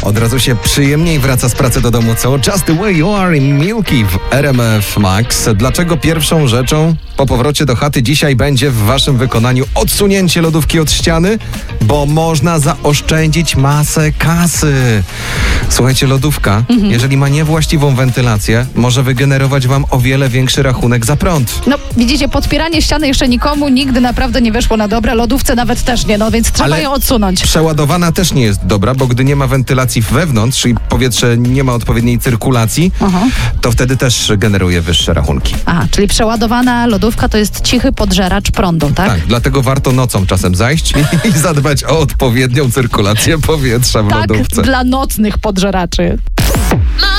Od razu się przyjemniej wraca z pracy do domu, co? Just the way you are in Milky w RMF Max. Dlaczego pierwszą rzeczą po powrocie do chaty dzisiaj będzie w waszym wykonaniu odsunięcie lodówki od ściany? Bo można zaoszczędzić masę kasy. Słuchajcie, lodówka, jeżeli ma niewłaściwą wentylację, może wygenerować wam o wiele większy rachunek za prąd. No, widzicie, podpieranie ściany jeszcze nikomu nigdy naprawdę nie weszło na dobre, lodówce nawet też nie, no więc trzeba ją odsunąć. Przeładowana też nie jest dobra, bo gdy nie ma wentylacji wewnątrz i powietrze nie ma odpowiedniej cyrkulacji, to wtedy też generuje wyższe rachunki. Aha, czyli przeładowana lodówka to jest cichy podżeracz prądu, tak? Tak, dlatego warto nocą czasem zajść i zadbać o odpowiednią cyrkulację powietrza w lodówce. Tak, dla nocnych podżeraczy.